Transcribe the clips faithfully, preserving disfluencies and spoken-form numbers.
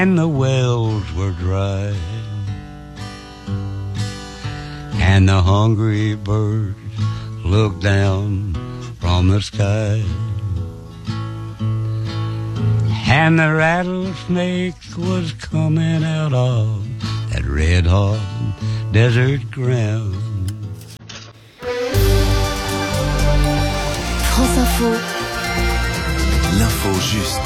And the wells were dry, and the hungry birds looked down from the sky, and the rattlesnake was coming out of that red hot desert ground. France Info. L'info juste.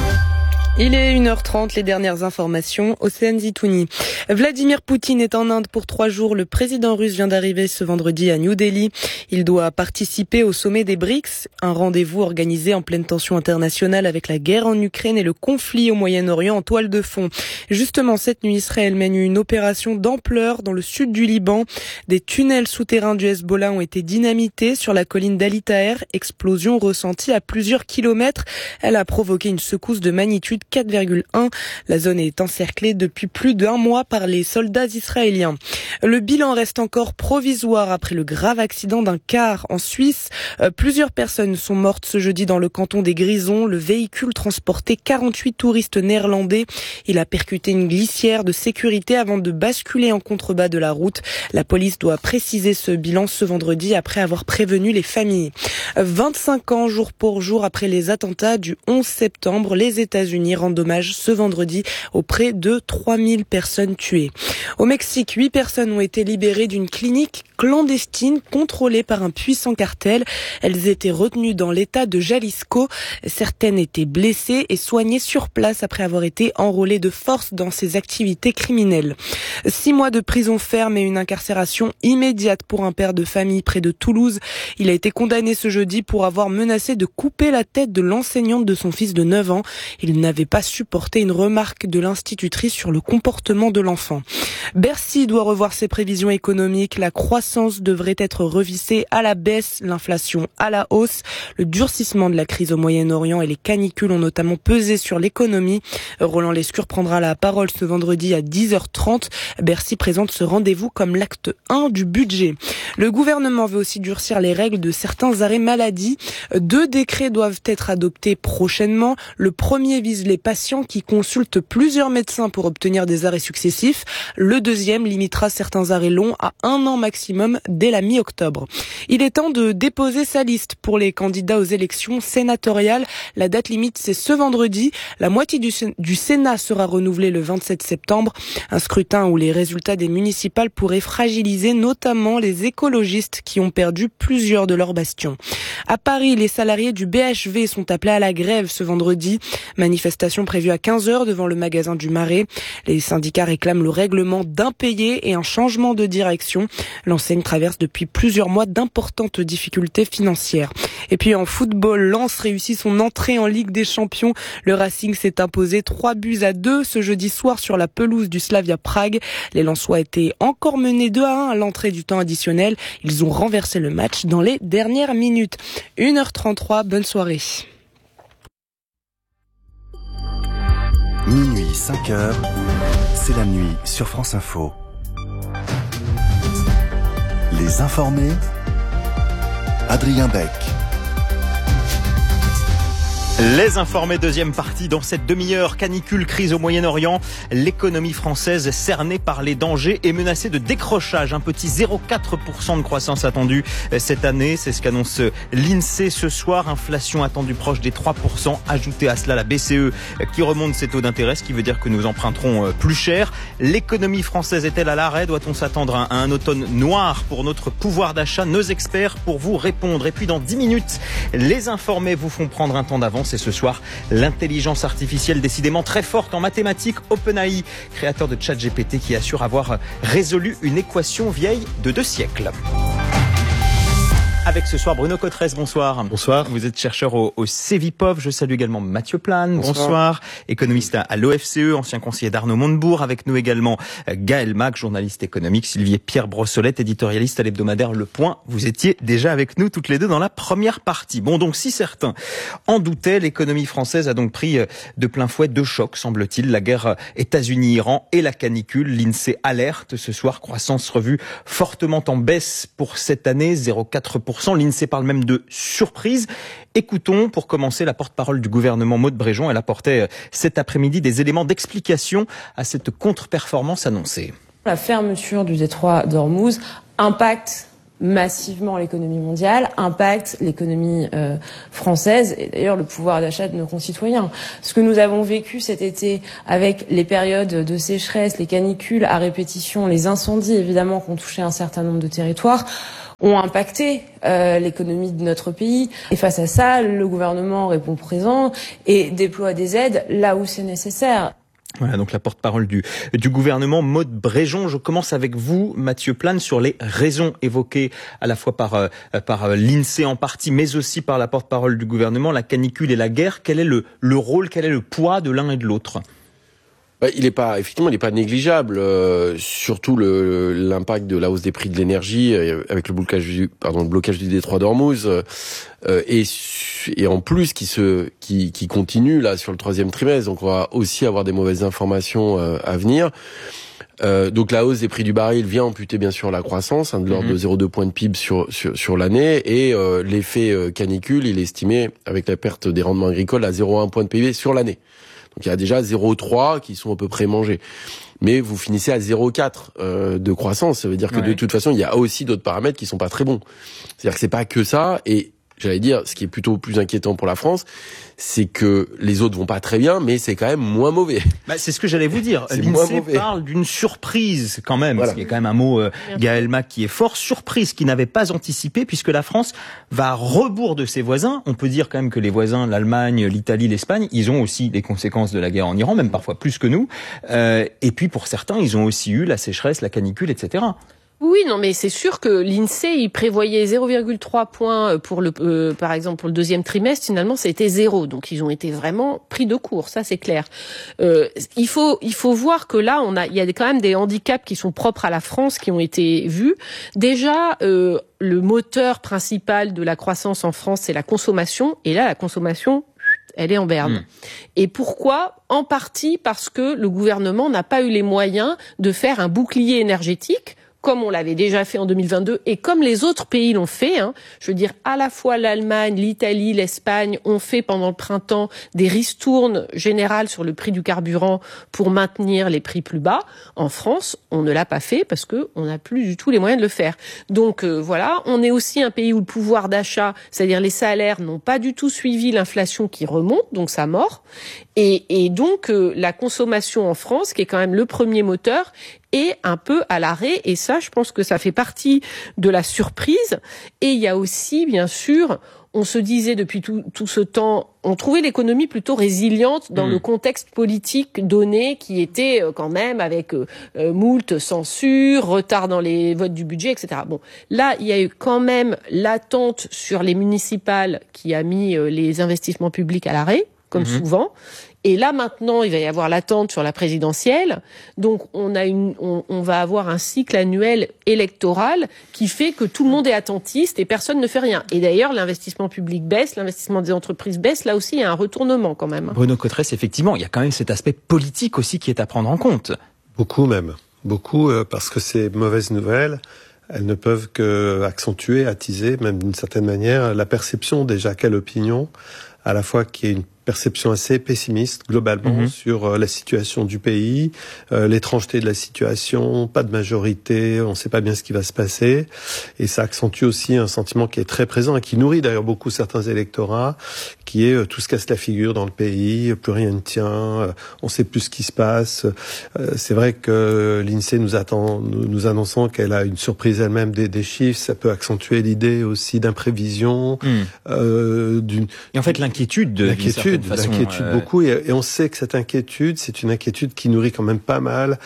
Il est une heure trente, les dernières informations, Océane Zitouni. Vladimir Poutine est en Inde pour trois jours. Le président russe vient d'arriver ce vendredi à New Delhi. Il doit participer au sommet des BRICS, un rendez-vous organisé en pleine tension internationale avec la guerre en Ukraine et le conflit au Moyen-Orient en toile de fond. Justement, cette nuit, Israël mène une opération d'ampleur dans le sud du Liban. Des tunnels souterrains du Hezbollah ont été dynamités sur la colline d'Ali Taher. Explosion ressentie à plusieurs kilomètres. Elle a provoqué une secousse de magnitude quatre virgule un. La zone est encerclée depuis plus d'un mois par les soldats israéliens. Le bilan reste encore provisoire après le grave accident d'un car en Suisse. Euh, plusieurs personnes sont mortes ce jeudi dans le canton des Grisons. Le véhicule transportait quarante-huit touristes néerlandais. Il a percuté une glissière de sécurité avant de basculer en contrebas de la route. La police doit préciser ce bilan ce vendredi après avoir prévenu les familles. vingt-cinq ans jour pour jour après les attentats du onze septembre, les États-Unis rendent hommage ce vendredi auprès de trois mille personnes tuées. Au Mexique, huit personnes ont été libérées d'une clinique clandestine contrôlée par un puissant cartel. Elles étaient retenues dans l'état de Jalisco. Certaines étaient blessées et soignées sur place après avoir été enrôlées de force dans ces activités criminelles. Six mois de prison ferme et une incarcération immédiate pour un père de famille près de Toulouse. Il a été condamné ce jeudi pour avoir menacé de couper la tête de l'enseignante de son fils de neuf ans. Il n'avait pas supporté une remarque de l'institutrice sur le comportement de l'enfant. Bercy doit revoir ses prévisions économiques. La croissance devrait être revissée à la baisse, l'inflation à la hausse. Le durcissement de la crise au Moyen-Orient et les canicules ont notamment pesé sur l'économie. Roland Lescure prendra la parole ce vendredi à dix heures trente. Bercy présente ce rendez-vous comme l'acte un du budget. Le gouvernement veut aussi durcir les règles de certains arrêts maladie. Deux décrets doivent être adoptés prochainement. Le premier vise les patients qui consultent plusieurs médecins pour obtenir des arrêts successifs. Le deuxième limitera certains arrêts longs à un an maximum dès la mi-octobre. Il est temps de déposer sa liste pour les candidats aux élections sénatoriales. La date limite, c'est ce vendredi. La moitié du, du Sénat sera renouvelée le vingt-sept septembre. Un scrutin où les résultats des municipales pourraient fragiliser notamment les écologistes qui ont perdu plusieurs de leurs bastions. À Paris, les salariés du B H V sont appelés à la grève ce vendredi. Manifestation prévue à quinze heures devant le magasin du Marais. Les syndicats réclament le règlement d'impayés et un changement de direction. L'enseigne traverse depuis plusieurs mois d'importantes difficultés financières. Et puis en football, Lens réussit son entrée en Ligue des Champions. Le Racing s'est imposé trois buts à deux ce jeudi soir sur la pelouse du Slavia Prague. Les Lensois étaient encore menés deux à un à l'entrée du temps additionnel. Ils ont renversé le match dans les dernières minutes. une heure trente-trois, bonne soirée. Minuit, cinq heures, c'est la nuit sur France Info. Les informés, Adrien Beck. Les informés, deuxième partie dans cette demi-heure. Canicule, crise au Moyen-Orient. L'économie française cernée par les dangers et menacée de décrochage. Un petit zéro virgule quatre pour cent de croissance attendue cette année. C'est ce qu'annonce l'INSEE ce soir. Inflation attendue proche des trois pour cent. Ajoutez à cela la B C E qui remonte ses taux d'intérêt, ce qui veut dire que nous emprunterons plus cher. L'économie française est-elle à l'arrêt? Doit-on s'attendre à un automne noir pour notre pouvoir d'achat? Nos experts pour vous répondre. Et puis dans dix minutes, les informés vous font prendre un temps d'avance. Et ce soir, l'intelligence artificielle décidément très forte en mathématiques. OpenAI, créateur de ChatGPT, qui assure avoir résolu une équation vieille de deux siècles. Avec ce soir Bruno Cotresse, bonsoir. Bonsoir. Vous êtes chercheur au, au Cevipov. Je salue également Mathieu Plane, bonsoir. bonsoir. Économiste à, à l'O F C E, ancien conseiller d'Arnaud Montebourg. Avec nous également Gaël Mac, journaliste économique. Sylvie Pierre Brossolette, éditorialiste à l'hebdomadaire Le Point. Vous étiez déjà avec nous toutes les deux dans la première partie. Bon, donc si certains en doutaient, l'économie française a donc pris de plein fouet deux chocs, semble-t-il. La guerre États-Unis-Iran et la canicule. L'INSEE alerte ce soir, croissance revue fortement en baisse pour cette année, zéro virgule quatre pour pour cent. L'INSEE parle même de surprise. Écoutons pour commencer la porte-parole du gouvernement Maud Bréjon. Elle apportait cet après-midi des éléments d'explication à cette contre-performance annoncée. La fermeture du détroit d'Ormuz impacte massivement l'économie mondiale, impacte l'économie euh, française et d'ailleurs le pouvoir d'achat de nos concitoyens. Ce que nous avons vécu cet été avec les périodes de sécheresse, les canicules à répétition, les incendies évidemment qui ont touché un certain nombre de territoires, ont impacté euh, l'économie de notre pays. Et face à ça, le gouvernement répond présent et déploie des aides là où c'est nécessaire. Voilà donc la porte-parole du, du gouvernement, Maud Bréjon. Je commence avec vous, Mathieu Plane, sur les raisons évoquées à la fois par, euh, par l'INSEE en partie, mais aussi par la porte-parole du gouvernement, la canicule et la guerre. Quel est le, le rôle, quel est le poids de l'un et de l'autre ? Bah, il est pas, effectivement, il n'est pas négligeable. Euh, surtout le, l'impact de la hausse des prix de l'énergie euh, avec le blocage du, pardon, le blocage du détroit d'Ormuz euh, et, et en plus qui se, qui, qui continue là sur le troisième trimestre. Donc on va aussi avoir des mauvaises informations euh, à venir. Euh, donc la hausse des prix du baril vient amputer bien sûr la croissance, hein, de l'ordre mmh. de zéro virgule deux points de P I B sur sur, sur l'année et euh, l'effet euh, canicule, il est estimé avec la perte des rendements agricoles à zéro virgule un point de P I B sur l'année. Donc il y a déjà zéro virgule trois qui sont à peu près mangés. Mais vous finissez à zéro virgule quatre euh, de croissance. Ça veut dire que ouais. de toute façon, il y a aussi d'autres paramètres qui sont pas très bons. C'est-à-dire que c'est pas que ça. Et j'allais dire, ce qui est plutôt plus inquiétant pour la France, c'est que les autres vont pas très bien, mais c'est quand même moins mauvais. Bah, c'est ce que j'allais vous dire. L'INSEE parle d'une surprise quand même, voilà. Ce qui est quand même un mot, euh, Gaël Mac, qui est fort. Surprise qui n'avait pas anticipé, puisque la France va à rebours de ses voisins. On peut dire quand même que les voisins, l'Allemagne, l'Italie, l'Espagne, ils ont aussi les conséquences de la guerre en Iran, même parfois plus que nous. Euh, et puis pour certains, ils ont aussi eu la sécheresse, la canicule, et cetera. Oui, non, mais c'est sûr que l'INSEE, il prévoyait zéro virgule trois points pour le, euh, par exemple, pour le deuxième trimestre. Finalement, ça a été zéro. Donc, ils ont été vraiment pris de court. Ça, c'est clair. Euh, il faut, il faut voir que là, on a, il y a quand même des handicaps qui sont propres à la France qui ont été vus. Déjà, euh, le moteur principal de la croissance en France, c'est la consommation. Et là, la consommation, elle est en berne. Mmh. Et pourquoi ? En partie parce que le gouvernement n'a pas eu les moyens de faire un bouclier énergétique, comme on l'avait déjà fait en deux mille vingt-deux et comme les autres pays l'ont fait. Hein. Je veux dire, à la fois l'Allemagne, l'Italie, l'Espagne ont fait pendant le printemps des ristournes générales sur le prix du carburant pour maintenir les prix plus bas. En France, on ne l'a pas fait parce que on n'a plus du tout les moyens de le faire. Donc euh, voilà, on est aussi un pays où le pouvoir d'achat, c'est-à-dire les salaires, n'ont pas du tout suivi l'inflation qui remonte, donc ça mord. Et, et donc euh, la consommation en France, qui est quand même le premier moteur, est un peu à l'arrêt, et ça, je pense que ça fait partie de la surprise. Et il y a aussi, bien sûr, on se disait depuis tout, tout ce temps, on trouvait l'économie plutôt résiliente dans mmh. le contexte politique donné, qui était quand même avec euh, moult censure, retard dans les votes du budget, et cetera. Bon, là, il y a eu quand même l'attente sur les municipales qui a mis euh, les investissements publics à l'arrêt, comme mmh. souvent. Et là, maintenant, il va y avoir l'attente sur la présidentielle. Donc, on a une, on, on va avoir un cycle annuel électoral qui fait que tout le monde est attentiste et personne ne fait rien. Et d'ailleurs, l'investissement public baisse, l'investissement des entreprises baisse. Là aussi, il y a un retournement quand même. Bruno Cotresse, effectivement, il y a quand même cet aspect politique aussi qui est à prendre en compte. Beaucoup même. Beaucoup, euh, parce que ces mauvaises nouvelles, elles ne peuvent qu'accentuer, attiser, même d'une certaine manière, la perception déjà quelle opinion, à la fois qui est une perception assez pessimiste globalement mmh. sur euh, la situation du pays, euh, l'étrangeté de la situation, pas de majorité, on ne sait pas bien ce qui va se passer, et ça accentue aussi un sentiment qui est très présent et qui nourrit d'ailleurs beaucoup certains électorats, qui est euh, tout se casse la figure dans le pays, plus rien ne tient, euh, on ne sait plus ce qui se passe. Euh, c'est vrai que l'INSEE nous attend, nous, nous annonçant qu'elle a une surprise elle-même des, des chiffres, ça peut accentuer l'idée aussi d'imprévision, mmh. euh, d'une. Et en fait l'inquiétude de l'inquiétude. L'inquiétude euh... beaucoup, et, et on sait que cette inquiétude, c'est une inquiétude qui nourrit quand même pas mal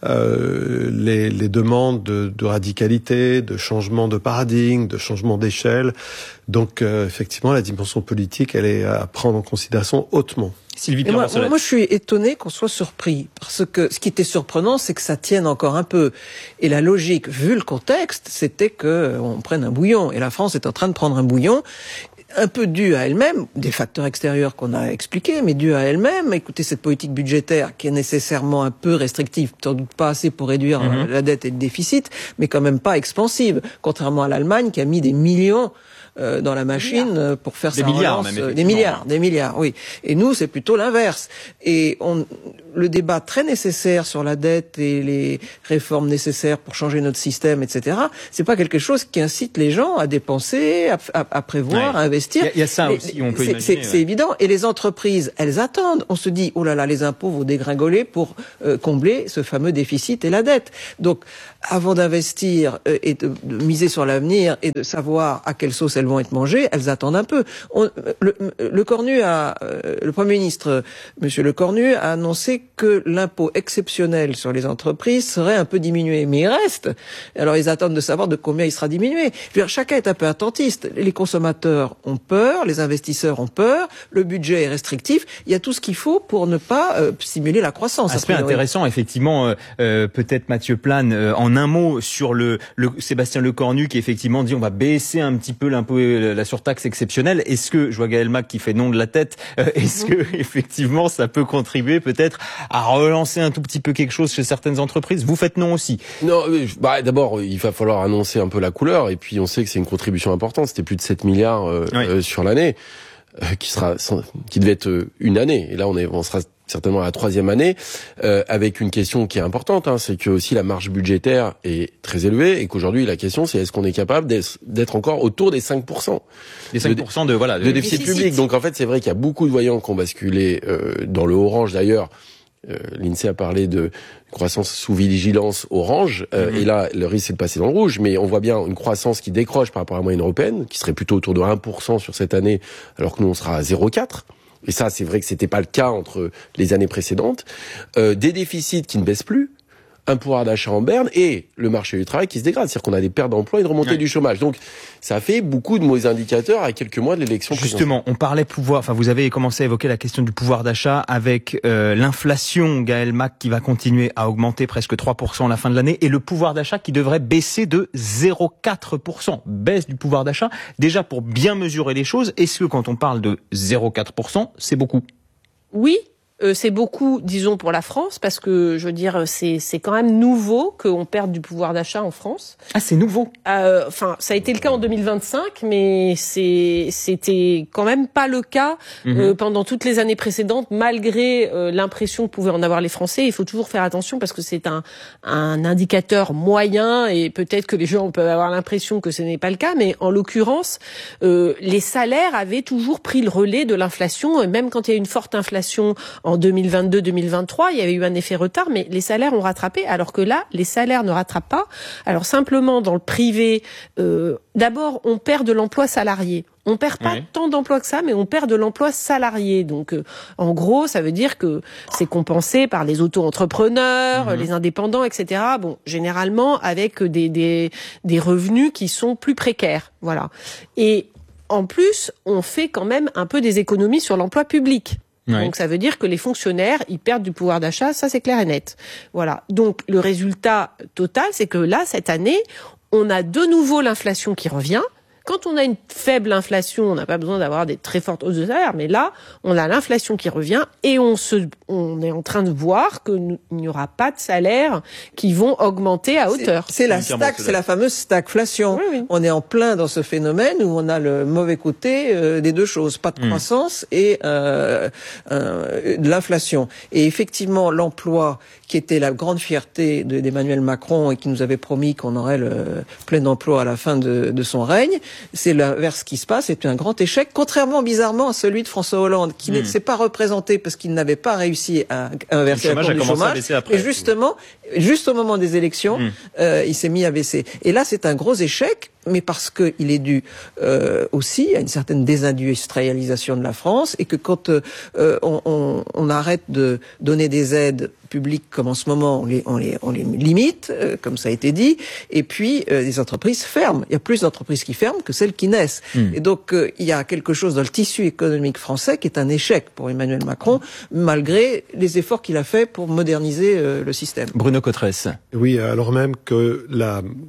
euh, les, les demandes de, de radicalité, de changement de paradigme, de changement d'échelle. Donc euh, effectivement, la dimension politique, elle est à prendre en considération hautement. Sylvie moi, moi, je suis étonné qu'on soit surpris, parce que ce qui était surprenant, c'est que ça tienne encore un peu. Et la logique, vu le contexte, c'était que on prenne un bouillon. Et la France est en train de prendre un bouillon. un peu due à elle-même, des facteurs extérieurs qu'on a expliqués, mais due à elle-même. Écoutez, cette politique budgétaire qui est nécessairement un peu restrictive, sans doute pas assez pour réduire mmh. la dette et le déficit, mais quand même pas expansive, contrairement à l'Allemagne qui a mis des millions Euh, dans la machine milliards. pour faire des sa milliards, relance, même, des milliards, des milliards, oui. Et nous, c'est plutôt l'inverse. Et on, le débat très nécessaire sur la dette et les réformes nécessaires pour changer notre système, et cetera, c'est pas quelque chose qui incite les gens à dépenser, à, à, à prévoir, ouais. à investir. Il y, y a ça les, aussi, on peut c'est, imaginer. C'est, ouais. c'est évident. Et les entreprises, elles attendent. On se dit, oh là là, les impôts vont dégringoler pour euh, combler ce fameux déficit et la dette. Donc, avant d'investir euh, et de, de miser sur l'avenir et de savoir à quelle sauce elles vont être mangées, elles attendent un peu. On, le, le Cornu a, euh, le Premier ministre, Monsieur Le Cornu, a annoncé que l'impôt exceptionnel sur les entreprises serait un peu diminué, mais il reste. Alors ils attendent de savoir de combien il sera diminué. Je veux dire, chacun est un peu attentiste. Les consommateurs ont peur, les investisseurs ont peur, le budget est restrictif. Il y a tout ce qu'il faut pour ne pas euh, stimuler la croissance. Aspect intéressant, effectivement. Euh, euh, peut-être Mathieu Plane, euh, en un mot sur le, le Sébastien Lecornu qui effectivement dit on va baisser un petit peu l'impôt, la surtaxe exceptionnelle. Est-ce que, je vois Gaël Mac qui fait non de la tête, euh, est-ce que effectivement ça peut contribuer peut-être à relancer un tout petit peu quelque chose chez certaines entreprises? Vous faites non aussi? Non, bah, d'abord il va falloir annoncer un peu la couleur et puis on sait que c'est une contribution importante. C'était plus de sept milliards euh, oui. euh, sur l'année, euh, qui sera, qui devait être euh, une année. Et là on est, on sera certainement à la troisième année, euh, avec une question qui est importante, hein, c'est que aussi la marge budgétaire est très élevée et qu'aujourd'hui la question c'est est-ce qu'on est capable d'être, d'être encore autour des cinq pour cent des cinq pour cent de, de voilà de, de déficit, déficit public. Donc en fait c'est vrai qu'il y a beaucoup de voyants qui ont basculé euh, dans le orange d'ailleurs. Euh, L'INSEE a parlé de croissance sous vigilance orange, euh, mmh. et là le risque c'est de passer dans le rouge, mais on voit bien une croissance qui décroche par rapport à la moyenne européenne, qui serait plutôt autour de un pour cent sur cette année, alors que nous on sera à zéro virgule quatre. Et ça, c'est vrai que c'était pas le cas entre les années précédentes. Euh, des déficits qui ne baissent plus, un pouvoir d'achat en berne et le marché du travail qui se dégrade. C'est-à-dire qu'on a des pertes d'emploi et de remontée ouais. du chômage. Donc, ça fait beaucoup de mauvais indicateurs à quelques mois de l'élection. Justement, on parlait pouvoir, enfin, vous avez commencé à évoquer la question du pouvoir d'achat avec euh, l'inflation, Gaël Mac, qui va continuer à augmenter presque trois pour cent à la fin de l'année et le pouvoir d'achat qui devrait baisser de zéro virgule quatre pour cent. Baisse du pouvoir d'achat. Déjà, pour bien mesurer les choses, est-ce que quand on parle de zéro virgule quatre pour cent, c'est beaucoup? Oui. Euh, c'est beaucoup, disons, pour la France, parce que, je veux dire, c'est, c'est quand même nouveau qu'on perde du pouvoir d'achat en France. Ah, c'est nouveau. Euh, enfin, ça a été le cas en deux mille vingt-cinq, mais c'est, c'était quand même pas le cas mmh. euh, pendant toutes les années précédentes, malgré euh, l'impression que pouvaient en avoir les Français. Il faut toujours faire attention parce que c'est un, un indicateur moyen et peut-être que les gens peuvent avoir l'impression que ce n'est pas le cas, mais en l'occurrence, euh, les salaires avaient toujours pris le relais de l'inflation, même quand il y a eu une forte inflation en deux mille vingt-deux deux mille vingt-trois, il y avait eu un effet retard, mais les salaires ont rattrapé, alors que là, les salaires ne rattrapent pas. Alors simplement, dans le privé, euh, d'abord, on perd de l'emploi salarié. On perd pas oui. tant d'emplois que ça, mais on perd de l'emploi salarié. Donc, euh, en gros, ça veut dire que c'est compensé par les auto-entrepreneurs, mmh. les indépendants, et cetera. Bon, généralement, avec des, des, des revenus qui sont plus précaires. Voilà. Et en plus, on fait quand même un peu des économies sur l'emploi public. Oui. Donc ça veut dire que les fonctionnaires, ils perdent du pouvoir d'achat, ça c'est clair et net. Voilà. Donc le résultat total, c'est que là, cette année, on a de nouveau l'inflation qui revient. Quand on a une faible inflation, on n'a pas besoin d'avoir des très fortes hausses de salaire, mais là, on a l'inflation qui revient et on se, on est en train de voir qu'il n'y aura pas de salaires qui vont augmenter à hauteur. C'est, c'est la stack, c'est la fameuse stagflation. Oui, oui. On est en plein dans ce phénomène où on a le mauvais côté euh, des deux choses, pas de mmh. croissance et euh, euh, de l'inflation. Et effectivement, l'emploi, qui était la grande fierté de, d'Emmanuel Macron et qui nous avait promis qu'on aurait le plein emploi à la fin de, de son règne, c'est l'inverse qui se passe, c'est un grand échec, contrairement bizarrement à celui de François Hollande, qui mmh. ne s'est pas représenté parce qu'il n'avait pas réussi à inverser la courbe du chômage. Et justement, juste au moment des élections, mmh. euh, il s'est mis à baisser. Et là, c'est un gros échec, mais parce qu'il est dû euh, aussi à une certaine désindustrialisation de la France et que quand euh, on, on, on arrête de donner des aides publiques comme en ce moment, on les, on les, on les limite, euh, comme ça a été dit, et puis euh, les entreprises ferment. Il y a plus d'entreprises qui ferment que celles qui naissent. Mmh. Et donc, euh, il y a quelque chose dans le tissu économique français qui est un échec pour Emmanuel Macron, malgré les efforts qu'il a fait pour moderniser euh, le système. Bruno Cotresse. Oui, alors même que la,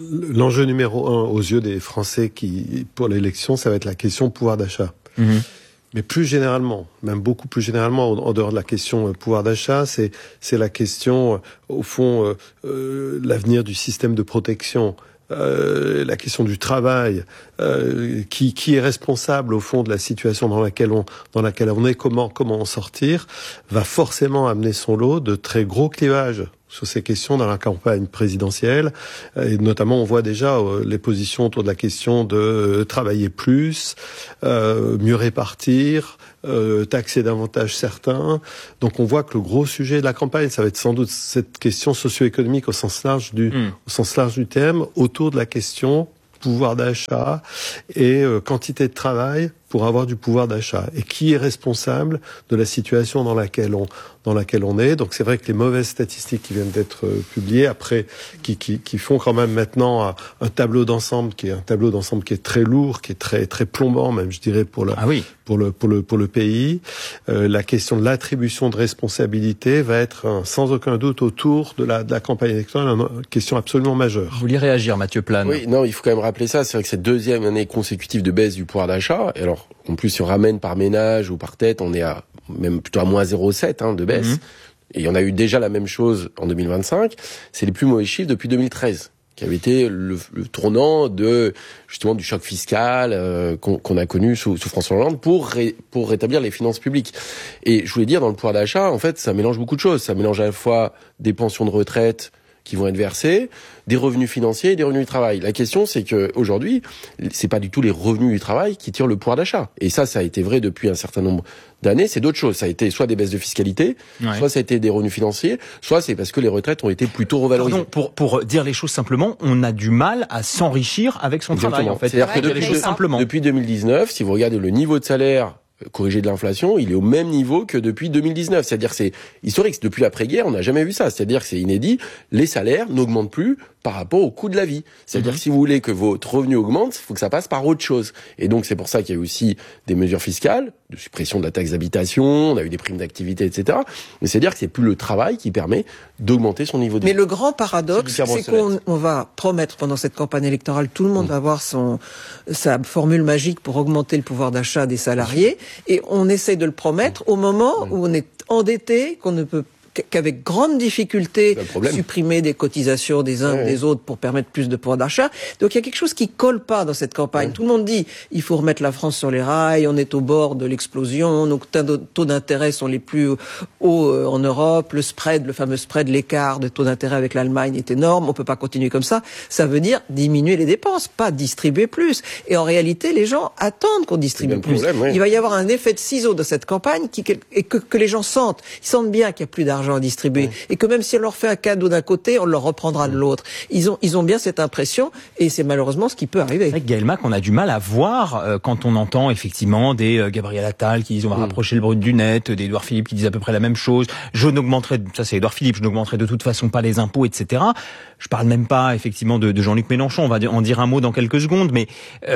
l'enjeu numéro un aux yeux des Français qui, pour l'élection, ça va être la question pouvoir d'achat. Mmh. Mais plus généralement, même beaucoup plus généralement, en dehors de la question pouvoir d'achat, c'est c'est la question, au fond, euh, euh, l'avenir du système de protection. Euh, la question du travail, euh, qui, qui est responsable au fond de la situation dans laquelle on dans laquelle on est, comment comment en sortir, va forcément amener son lot de très gros clivages sur ces questions dans la campagne présidentielle. Et notamment, on voit déjà euh, les positions autour de la question de euh, travailler plus, euh, mieux répartir, euh, taxer davantage certains. Donc on voit que le gros sujet de la campagne, ça va être sans doute cette question socio-économique au sens large du, mmh. au sens large du terme, autour de la question pouvoir d'achat et euh, quantité de travail pour avoir du pouvoir d'achat. Et qui est responsable de la situation dans laquelle on dans laquelle on est. Donc c'est vrai que les mauvaises statistiques qui viennent d'être euh, publiées, après, qui, qui, qui font quand même maintenant un, un tableau d'ensemble qui est un tableau d'ensemble qui est très lourd, qui est très très plombant même, je dirais, pour le ah oui. pour le pour le pour le pays. Euh, la question de l'attribution de responsabilité va être un, sans aucun doute autour de la de la campagne électorale une question absolument majeure. Vous voulez réagir, Mathieu Plane? Oui, non, il faut quand même rappeler ça. C'est vrai que cette deuxième année consécutive de baisse du pouvoir d'achat. Et alors, en plus, si on ramène par ménage ou par tête, on est à même plutôt à moins zéro virgule sept hein, de baisse. Mmh. Et il y en a eu déjà la même chose en deux mille vingt-cinq. C'est les plus mauvais chiffres depuis deux mille treize, qui avait été le, le tournant de justement du choc fiscal euh, qu'on, qu'on a connu sous, sous François Hollande pour ré, pour rétablir les finances publiques. Et je voulais dire, dans le pouvoir d'achat, en fait, ça mélange beaucoup de choses. Ça mélange à la fois des pensions de retraite qui vont être versées, des revenus financiers et des revenus du travail. La question, c'est que aujourd'hui, c'est pas du tout les revenus du travail qui tirent le pouvoir d'achat. Et ça, ça a été vrai depuis un certain nombre d'années. C'est d'autres choses. Ça a été soit des baisses de fiscalité, ouais. soit ça a été des revenus financiers, soit c'est parce que les retraites ont été plutôt revalorisées. Pardon, pour pour dire les choses simplement, on a du mal à s'enrichir avec son Exactement. travail. En fait, c'est-à-dire que depuis, les choses simplement. Depuis deux mille dix-neuf, si vous regardez le niveau de salaire corrigé de l'inflation, il est au même niveau que depuis deux mille dix-neuf. C'est-à-dire que c'est historique. Depuis l'après-guerre, on n'a jamais vu ça. C'est-à-dire que c'est inédit. Les salaires n'augmentent plus par rapport au coût de la vie. C'est-à-dire mmh. que si vous voulez que votre revenu augmente, il faut que ça passe par autre chose. Et donc, c'est pour ça qu'il y a eu aussi des mesures fiscales, de suppression de la taxe d'habitation, on a eu des primes d'activité, et cetera. Mais c'est-à-dire que c'est plus le travail qui permet d'augmenter son niveau de vie. Mais le grand paradoxe, c'est, c'est qu'on on va promettre pendant cette campagne électorale, tout le monde mmh. va avoir son, sa formule magique pour augmenter le pouvoir d'achat des salariés. Et on essaie de le promettre au moment où on est endetté, qu'on ne peut qu'avec grande difficulté supprimer des cotisations des uns ou ouais. des autres pour permettre plus de pouvoir d'achat. Donc il y a quelque chose qui colle pas dans cette campagne. Ouais. Tout le monde dit il faut remettre la France sur les rails, on est au bord de l'explosion, nos taux d'intérêt sont les plus hauts en Europe, le spread, le fameux spread, l'écart de taux d'intérêt avec l'Allemagne est énorme, on peut pas continuer comme ça. Ça veut dire diminuer les dépenses, pas distribuer plus. Et en réalité, les gens attendent qu'on distribue plus. Problème, ouais. Il va y avoir un effet de ciseau de cette campagne qui, et que, que les gens sentent. Ils sentent bien qu'il y a plus d'argent à distribuer. Ouais. Et que même si on leur fait un cadeau d'un côté, on leur reprendra de l'autre. Ils ont, ils ont bien cette impression et c'est malheureusement ce qui peut arriver. C'est vrai que Gaël Mac, on a du mal à voir euh, quand on entend effectivement des euh, Gabriel Attal qui disent on va mmh. rapprocher le brut du net, des Édouard Philippe qui disent à peu près la même chose. Je n'augmenterai, ça c'est Édouard Philippe, je n'augmenterai de toute façon pas les impôts, et cetera. Je parle même pas effectivement de, de Jean-Luc Mélenchon, on va en dire un mot dans quelques secondes, mais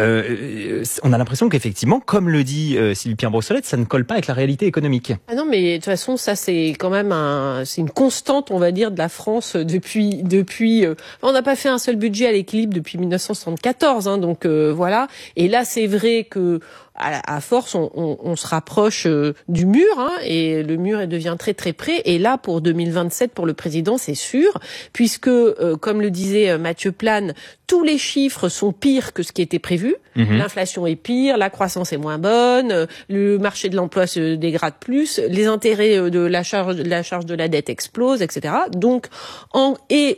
euh, on a l'impression qu'effectivement, comme le dit euh, Sylvie Pierre Brossolette, ça ne colle pas avec la réalité économique. Ah non, mais de toute façon, ça c'est quand même un, c'est une constante, on va dire, de la France depuis, depuis. Euh, on n'a pas fait un seul budget à l'équilibre depuis mille neuf cent soixante-quatorze, hein, donc euh, voilà. Et là, c'est vrai que à, à force, on, on, on se rapproche euh, du mur, hein, et le mur il devient très très près. Et là, pour deux mille vingt-sept, pour le président, c'est sûr, puisque, euh, comme le disait euh, Mathieu Plane, tous les chiffres sont pires que ce qui était prévu. Mmh. L'inflation est pire, la croissance est moins bonne, euh, le marché de l'emploi se dégrade plus, les intérêts de la charge, de la charge de la dette explosent, et cetera. Donc, en et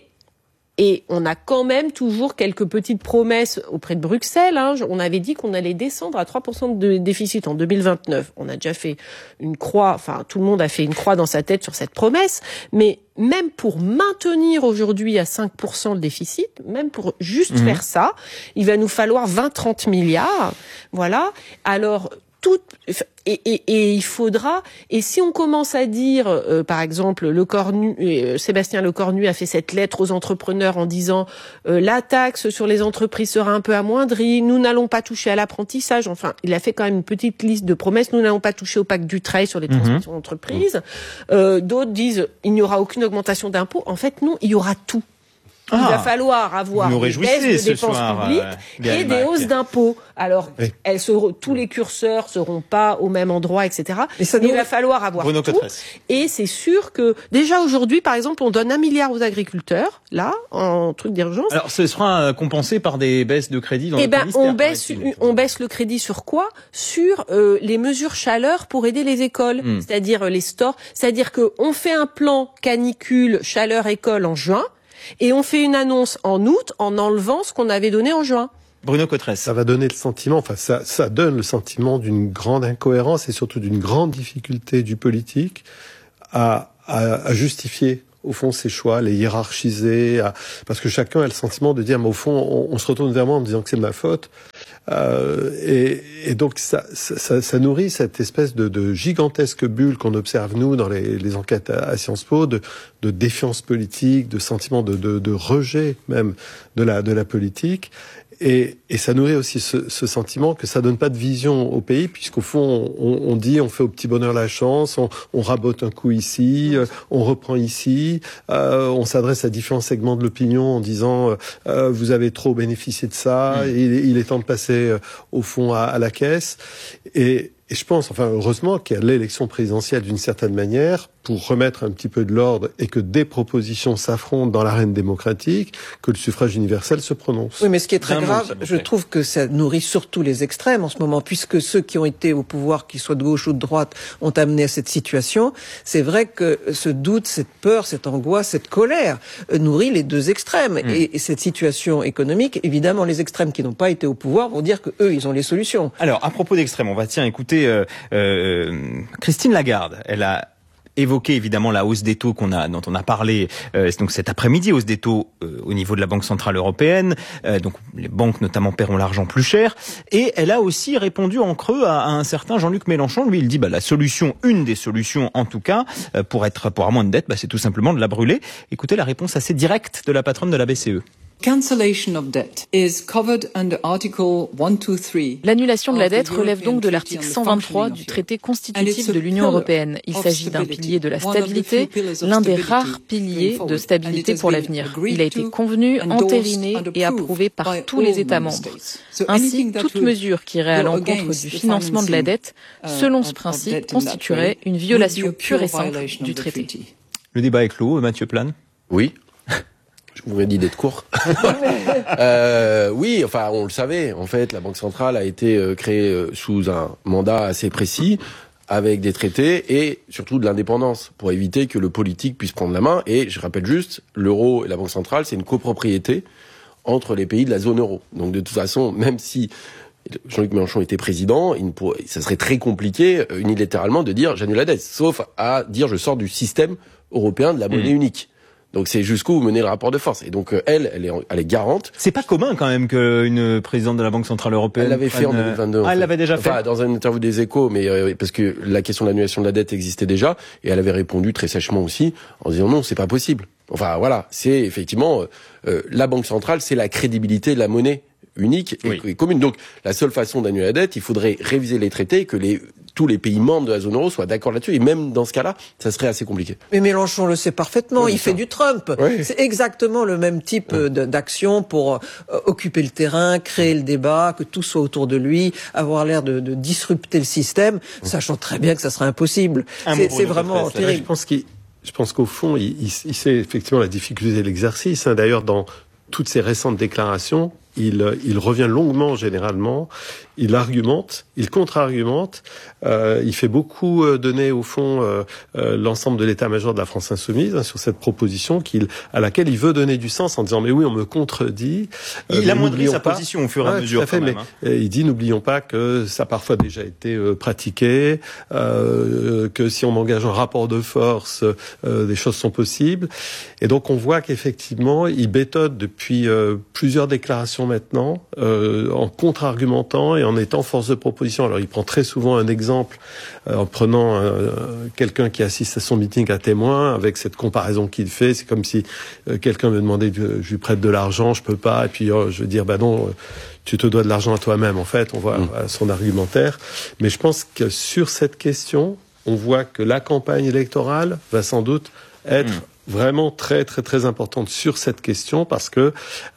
Et on a quand même toujours quelques petites promesses auprès de Bruxelles. Hein. On avait dit qu'on allait descendre à trois pour cent de déficit en deux mille vingt-neuf. On a déjà fait une croix, enfin tout le monde a fait une croix dans sa tête sur cette promesse. Mais même pour maintenir aujourd'hui à cinq pour cent le déficit, même pour juste mmh. faire ça, il va nous falloir vingt à trente milliards. Voilà. Alors... Tout, et, et, et il faudra, et si on commence à dire, euh, par exemple, Lecornu, euh, Sébastien Lecornu a fait cette lettre aux entrepreneurs en disant euh, la taxe sur les entreprises sera un peu amoindrie, nous n'allons pas toucher à l'apprentissage, enfin, il a fait quand même une petite liste de promesses, nous n'allons pas toucher au pacte Dutreil sur les transmissions mmh. d'entreprises. Euh, d'autres disent il n'y aura aucune augmentation d'impôts. En fait, non, il y aura tout. il Ah, va falloir avoir nous des réjouissez baisses de ce dépenses soir, publiques euh, et Gaël des Mac. hausses d'impôts. Alors, Oui. elles seront, tous les curseurs seront pas au même endroit, et cetera. Mais ça Mais il nous- va falloir avoir Bruno tout. Cotresse. Et c'est sûr que déjà aujourd'hui, par exemple, on donne un milliard aux agriculteurs, là, en truc d'urgence. Alors, ce sera euh, compensé par des baisses de crédit dans Eh le ben, ministère, on baisse, paraît-il. on baisse le crédit sur quoi? Sur euh, les mesures chaleur pour aider les écoles, Hmm. c'est-à-dire euh, les stores. C'est-à-dire que on fait un plan canicule chaleur école en juin et on fait une annonce en août en enlevant ce qu'on avait donné en juin. Bruno Cotresse. Ça va donner le sentiment, enfin ça, ça donne le sentiment d'une grande incohérence et surtout d'une grande difficulté du politique à, à, à justifier au fond ses choix, les hiérarchiser, à, parce que chacun a le sentiment de dire mais au fond on, on se retourne vers moi en me disant que c'est de ma faute. Euh, et, et donc ça, ça, ça nourrit cette espèce de, de gigantesque bulle qu'on observe nous dans les, les enquêtes à, à Sciences Po, de, de défiance politique, de sentiment de, de, de rejet même de la, de la politique. Et, et ça nourrit aussi ce, ce sentiment que ça donne pas de vision au pays, puisqu'au fond, on, on dit, on fait au petit bonheur la chance, on, on rabote un coup ici, euh, on reprend ici, euh, on s'adresse à différents segments de l'opinion en disant, euh, vous avez trop bénéficié de ça, mmh. il, il est temps de passer euh, au fond à, à la caisse. Et, et je pense, enfin heureusement, qu'il y a l'élection présidentielle d'une certaine manière pour remettre un petit peu de l'ordre et que des propositions s'affrontent dans l'arène démocratique, que le suffrage universel se prononce. Oui, mais ce qui est très D'un mot, grave, s'il vous je plaît. trouve que ça nourrit surtout les extrêmes en ce moment, puisque ceux qui ont été au pouvoir, qu'ils soient de gauche ou de droite, ont amené à cette situation. C'est vrai que ce doute, cette peur, cette angoisse, cette colère euh, nourrit les deux extrêmes. Mmh. Et, et cette situation économique, évidemment, les extrêmes qui n'ont pas été au pouvoir vont dire que eux, ils ont les solutions. Alors, à propos d'extrême, on va tiens écouter euh, euh, Christine Lagarde. Elle a évoqué évidemment la hausse des taux qu'on a, dont on a parlé euh, donc cet après-midi, hausse des taux euh, au niveau de la Banque Centrale Européenne. Euh, donc les banques notamment paieront l'argent plus cher. Et elle a aussi répondu en creux à, à un certain Jean-Luc Mélenchon. Lui, il dit bah la solution, une des solutions en tout cas, euh, pour être pour avoir moins de dette, bah, c'est tout simplement de la brûler. Écoutez la réponse assez directe de la patronne de la B C E. Cancellation of debt is covered under Article one twenty-three. L'annulation de la dette relève donc de l'article cent vingt-trois du traité constitutif de l'Union européenne. Il s'agit d'un pilier de la stabilité, l'un des rares piliers de stabilité pour l'avenir. Il a été convenu, entériné et approuvé par tous les États membres. Ainsi, toute mesure qui irait à l'encontre du financement de la dette, selon ce principe, constituerait une violation pure et simple du traité. Le débat est clos, Mathieu Plane. Oui. Je vous ai dit d'être court. euh, oui, enfin, on le savait. En fait, la Banque centrale a été euh, créée euh, sous un mandat assez précis, avec des traités et surtout de l'indépendance, pour éviter que le politique puisse prendre la main. Et je rappelle juste, l'euro et la Banque centrale, c'est une copropriété entre les pays de la zone euro. Donc de toute façon, même si Jean-Luc Mélenchon était président, il ne pourrait, ça serait très compliqué unilatéralement de dire j'annule la dette, sauf à dire je sors du système européen de la monnaie mmh. unique. Donc c'est jusqu'où vous menez le rapport de force. Et donc elle, elle est, elle est garante. C'est pas commun quand même qu'une présidente de la Banque Centrale Européenne... Elle l'avait fait en deux mille vingt-deux. Ah, elle l'avait déjà fait. Enfin, dans une interview des Échos, mais euh, parce que la question de l'annulation de la dette existait déjà, et elle avait répondu très sèchement aussi, en disant non, c'est pas possible. Enfin voilà, c'est effectivement euh, la Banque Centrale, c'est la crédibilité de la monnaie unique et, oui. et commune. Donc la seule façon d'annuler la dette, il faudrait réviser les traités, que les tous les pays membres de la zone euro soient d'accord là-dessus. Et même dans ce cas-là, ça serait assez compliqué. Mais Mélenchon le sait parfaitement. Oui, il fait du Trump. Oui. C'est exactement le même type oui. d'action pour euh, occuper le terrain, créer le débat, que tout soit autour de lui, avoir l'air de, de disrupter le système, oui. sachant très bien que ça sera impossible. C'est vraiment terrible. Je pense qu'il, je pense qu'au fond, il, il, il sait effectivement la difficulté de l'exercice. Hein. D'ailleurs, dans toutes ces récentes déclarations, il, il revient longuement, généralement, il argumente, il contre-argumente, euh, il fait beaucoup euh, donner, au fond, euh, euh, l'ensemble de l'état-major de la France Insoumise hein, sur cette proposition qu'il, à laquelle il veut donner du sens en disant « mais oui, on me contredit euh, ». Il amoindrit sa pas, position au fur et à mesure, fait, quand même. Mais, hein. Il dit « n'oublions pas que ça a parfois déjà été euh, pratiqué, euh, que si on engage un rapport de force, euh, des choses sont possibles ». Et donc on voit qu'effectivement, il bétonne depuis euh, plusieurs déclarations maintenant, euh, en contre-argumentant et en étant force de proposition. Alors il prend très souvent un exemple euh, en prenant euh, quelqu'un qui assiste à son meeting à témoin, avec cette comparaison qu'il fait. C'est comme si euh, quelqu'un me demandait, de, je lui prête de l'argent, je peux pas, et puis oh, je veux dire, bah non, tu te dois de l'argent à toi-même. En fait, on voit mmh. euh, son argumentaire. Mais je pense que sur cette question, on voit que la campagne électorale va sans doute être mmh. vraiment très très très importante sur cette question parce que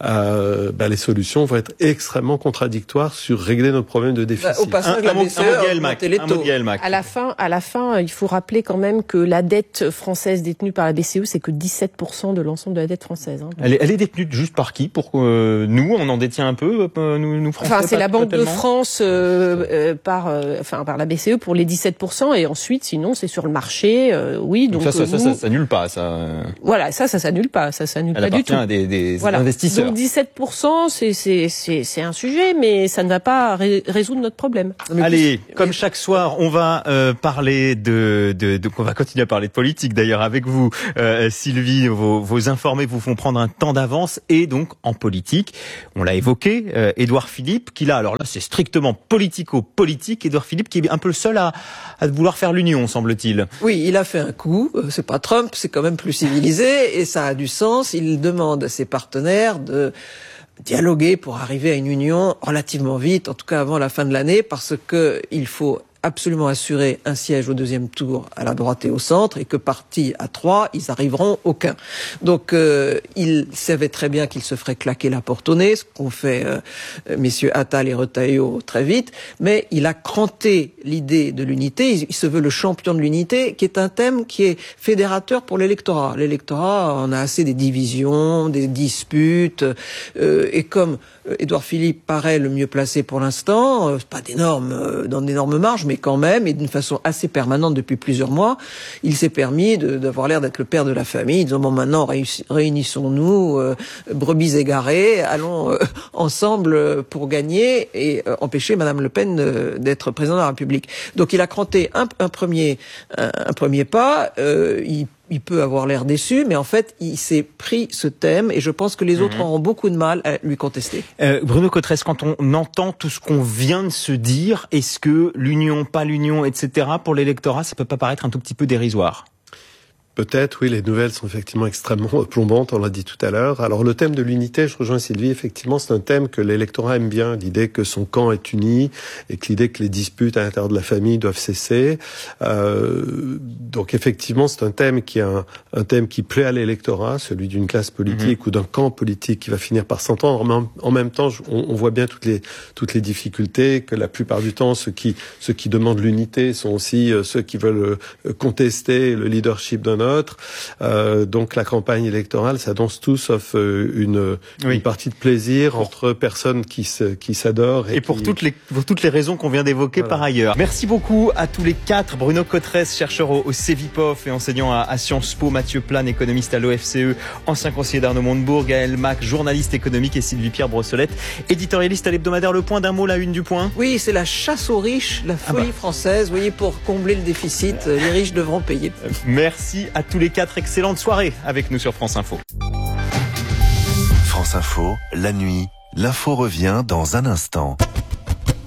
euh, bah, les solutions vont être extrêmement contradictoires sur régler nos problèmes de déficit. Bah, au passage, un, la un, B C E a augmenté les taux. À la fin, à la fin, il faut rappeler quand même que la dette française détenue par la B C E, c'est que dix-sept pour cent de l'ensemble de la dette française. Hein. Elle est, elle est détenue juste par qui? Pour euh, nous, on en détient un peu, euh, nous, nous Français. Enfin, c'est pas, la Banque de tellement. France euh, euh, par, euh, enfin par la B C E pour les dix-sept pour cent et ensuite, sinon, c'est sur le marché. Euh, oui, donc, donc ça, ça, nous, ça, ça s'annule pas, ça. Voilà, ça, ça s'annule pas, ça s'annule Elle pas du tout. appartient à des, des voilà. investisseurs. Donc dix-sept pour cent, c'est c'est c'est c'est un sujet, mais ça ne va pas ré- résoudre notre problème. Mais Allez, plus... comme chaque soir, on va euh, parler de, de, de, on va continuer à parler de politique. D'ailleurs, avec vous, euh, Sylvie, vos, vos informés vous font prendre un temps d'avance et donc en politique, on l'a évoqué, euh, Édouard Philippe, qui là, alors là, c'est strictement politico-politique. Édouard Philippe, qui est un peu le seul à, à vouloir faire l'union, semble-t-il. Oui, il a fait un coup. C'est pas Trump, c'est quand même plus civilisé et ça a du sens. Il demande à ses partenaires de dialoguer pour arriver à une union relativement vite, en tout cas avant la fin de l'année, parce que il faut absolument assurer un siège au deuxième tour à la droite et au centre, et que partis à trois, ils arriveront aucun. Donc, euh, il savait très bien qu'il se ferait claquer la porte au nez, ce qu'ont fait euh, messieurs Attal et Retailleau très vite, mais il a cranté l'idée de l'unité, il, il se veut le champion de l'unité, qui est un thème qui est fédérateur pour l'électorat. L'électorat en a assez des divisions, des disputes, euh, et comme Édouard Philippe paraît le mieux placé pour l'instant, euh, pas d'énormes, euh, dans d'énormes marges, mais quand même, et d'une façon assez permanente depuis plusieurs mois, il s'est permis de, d'avoir l'air d'être le père de la famille, disant bon maintenant réunissons-nous, euh, brebis égarées, allons euh, ensemble pour gagner et euh, empêcher Madame Le Pen euh, d'être président de la République. Donc il a cranté un, un premier, un, un premier pas. Euh, il Il peut avoir l'air déçu, mais en fait, il s'est pris ce thème et je pense que les mmh. autres auront beaucoup de mal à lui contester. Euh, Bruno Cotresse, quand on entend tout ce qu'on vient de se dire, est-ce que l'union, pas l'union, et cetera, pour l'électorat, ça peut pas paraître un tout petit peu dérisoire ? Peut-être, oui, les nouvelles sont effectivement extrêmement plombantes, on l'a dit tout à l'heure. Alors le thème de l'unité, je rejoins Sylvie, effectivement, c'est un thème que l'électorat aime bien, l'idée que son camp est uni et que l'idée que les disputes à l'intérieur de la famille doivent cesser. Euh, donc effectivement, c'est un thème qui est un, un thème qui plaît à l'électorat, celui d'une classe politique mmh. ou d'un camp politique qui va finir par s'entendre. Mais en, en même temps, on, on voit bien toutes les toutes les difficultés, que la plupart du temps, ceux qui ceux qui demandent l'unité sont aussi ceux qui veulent contester le leadership d'un autre. Euh, donc la campagne électorale, ça danse tout sauf euh, une, oui. une partie de plaisir entre personnes qui, se, qui s'adorent. Et, et pour, qui... toutes les, pour toutes les raisons qu'on vient d'évoquer voilà. par ailleurs. Merci beaucoup à tous les quatre. Bruno Cotresse, chercheur au, au Cevipof et enseignant à, à Sciences Po. Mathieu Plane, économiste à l'O F C E, ancien conseiller d'Arnaud Montebourg. Gaël Mac, journaliste économique. Et Sylvie-Pierre Brossolette, éditorialiste à l'hebdomadaire Le Point. D'un mot, la une du Point. Oui, c'est la chasse aux riches, la folie ah bah. française. Vous voyez, pour combler le déficit, les riches devront payer. Merci à tous les quatre. Excellente soirée avec nous sur France Info. France Info, la nuit, l'info revient dans un instant.